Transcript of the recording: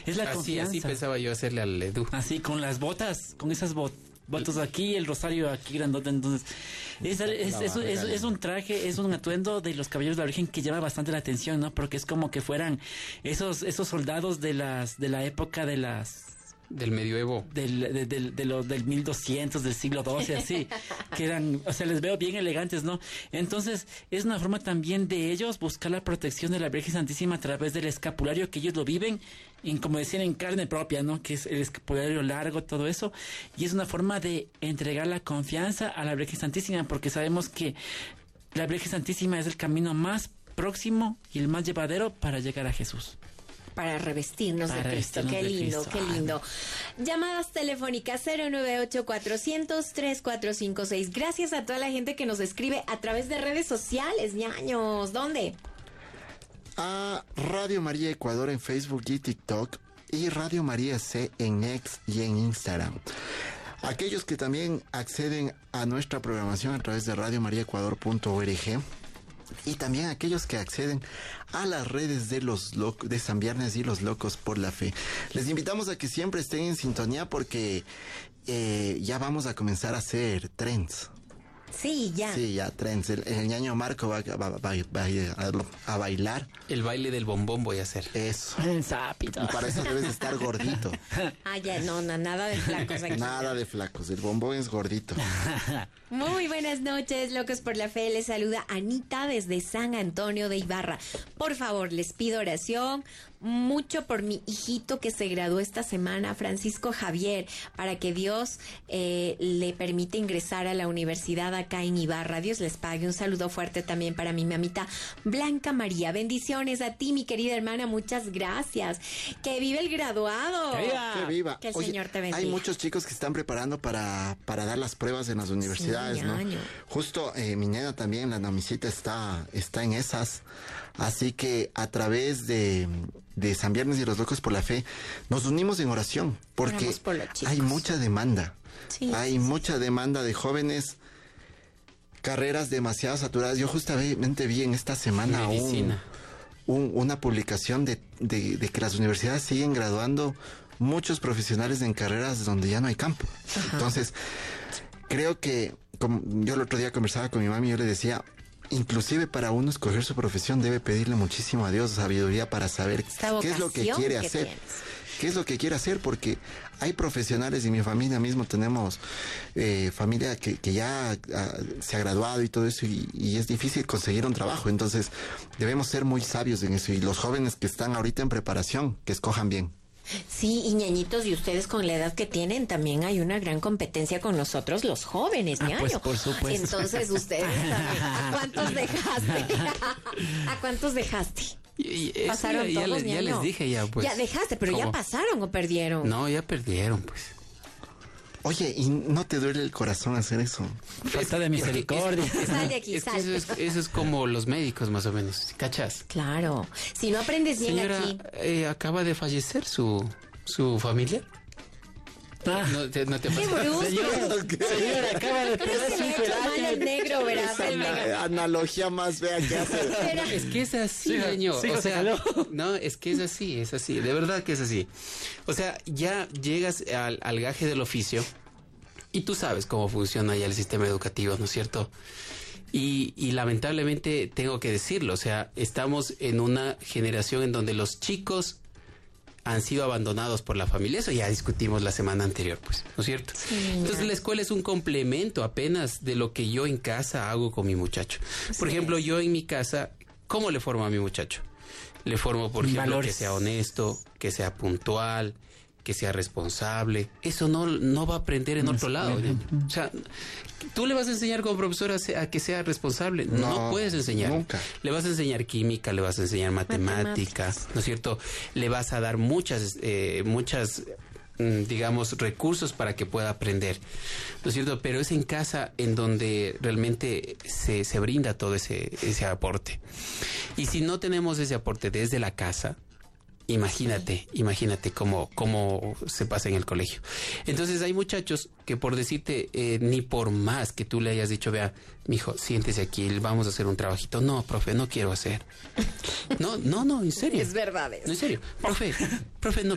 Es la confianza. Así pensaba yo hacerle al Edu. Así, con las botas, con esas botas aquí, el rosario aquí grandote. Entonces, es un traje, es un atuendo de los caballeros de la Virgen que llama bastante la atención, ¿no? Porque es como que fueran esos soldados de la época de del medioevo, del 1200, del siglo XII, así, que eran, o sea, les veo bien elegantes, ¿no? Entonces, es una forma también de ellos buscar la protección de la Virgen Santísima a través del escapulario, que ellos lo viven, como decían, en carne propia, ¿no? Que es el escapulario largo, todo eso, y es una forma de entregar la confianza a la Virgen Santísima, porque sabemos que la Virgen Santísima es el camino más próximo y el más llevadero para llegar a Jesús. Para revestirnos de Cristo. Qué lindo, qué lindo. Llamadas telefónicas 098-400-3456. Gracias a toda la gente que nos escribe a través de redes sociales, ñaños. ¿Dónde? A Radio María Ecuador en Facebook y TikTok, y Radio María C en X y en Instagram. Aquellos que también acceden a nuestra programación a través de radiomariaecuador.org. Y también aquellos que acceden a las redes de San Viernes y los Locos por la Fe. Les invitamos a que siempre estén en sintonía, porque ya vamos a comenzar a hacer trends. Sí, ya. Sí, ya, trends. El ñaño Marco va a bailar. El baile del bombón voy a hacer. Eso. El sapito. Y para eso debes de estar gordito. Ya, no, nada de flacos aquí. Nada de flacos, el bombón es gordito. Muy buenas noches, Locos por la Fe. Les saluda Anita desde San Antonio de Ibarra. Por favor, les pido oración mucho por mi hijito que se graduó esta semana, Francisco Javier, para que Dios le permita ingresar a la universidad acá en Ibarra. Dios les pague. Un saludo fuerte también para mi mamita Blanca María. Bendiciones a ti, mi querida hermana. Muchas gracias. ¡Que vive el graduado! ¡Que viva! ¡Que viva! Que el Señor te bendiga. Hay muchos chicos que están preparando para dar las pruebas en las universidades, sí, ¿no? año. Justo mi nena también, la Namisita, está en esas. Así que a través de San Viernes y los Locos por la Fe nos unimos en oración, porque hay mucha demanda. Sí, hay mucha demanda de jóvenes, carreras demasiado saturadas. Yo justamente vi en esta semana una publicación de que las universidades siguen graduando muchos profesionales en carreras donde ya no hay campo. Ajá. Entonces, creo que, como yo el otro día conversaba con mi mami, yo le decía, inclusive para uno escoger su profesión debe pedirle muchísimo a Dios sabidoría para saber qué es lo que quiere hacer. ¿Qué es lo que quiere hacer? Porque hay profesionales, y mi familia mismo tenemos familia que ya se ha graduado y todo eso, y es difícil conseguir un trabajo. Entonces debemos ser muy sabios en eso, y los jóvenes que están ahorita en preparación, que escojan bien. Sí, y ñañitos, y ustedes con la edad que tienen, también hay una gran competencia con nosotros los jóvenes, ñaño. Pues por supuesto. Entonces ustedes también, ¿a cuántos dejaste? ¿A cuántos dejaste? ¿Pasaron todos, ya les dije ya, pues. Ya dejaste, pero ¿cómo? ¿Ya pasaron o perdieron? No, ya perdieron, pues. Oye, ¿y no te duele el corazón hacer eso? Falta de misericordia. Sal de aquí, sal. Eso es como los médicos, más o menos, ¿cachas? Claro. Si no aprendes bien, señora, aquí. Acaba de fallecer su familia. No te ¡Qué brusco! Señora, acaba de perder su mal el negro, verás. Analogía más fea que hace. Es que es así, señor. O sea, no, es que es así. De verdad que es así. O sea, ya llegas al gaje del oficio y tú sabes cómo funciona ya el sistema educativo, ¿no es cierto? Y lamentablemente tengo que decirlo, o sea, estamos en una generación en donde los chicos han sido abandonados por la familia. Eso ya discutimos la semana anterior, pues, ¿no es cierto? Sí, entonces la escuela es un complemento apenas de lo que yo en casa hago con mi muchacho. Por ejemplo, yo en mi casa, ¿cómo le formo a mi muchacho? Le formo, por ejemplo, valores. Que sea honesto, que sea puntual, que sea responsable. Eso no va a aprender en otro lado. O sea, ¿tú le vas a enseñar como profesor a que sea responsable? No puedes enseñar. Nunca. Le vas a enseñar química, le vas a enseñar matemáticas, ¿no es cierto? Le vas a dar muchas digamos, recursos para que pueda aprender, ¿no es cierto? Pero es en casa en donde realmente se brinda todo ese aporte. Y si no tenemos ese aporte desde la casa, imagínate cómo se pasa en el colegio. Entonces hay muchachos que, por decirte, ni por más que tú le hayas dicho, vea, mijo, siéntese aquí, vamos a hacer un trabajito. No, profe, no quiero hacer. No, en serio. Es verdad eso. No, en serio. Profe, no